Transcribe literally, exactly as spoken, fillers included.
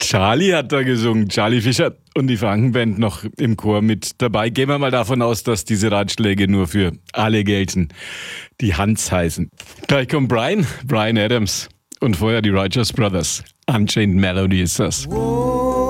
Charlie hat da gesungen, Charlie Fischer und die Frankenband noch im Chor mit dabei. Gehen wir mal davon aus, dass diese Ratschläge nur für alle gelten, die Hans heißen. Gleich kommt Brian, Brian Adams und vorher die Righteous Brothers. Unchained Melody ist das. Whoa.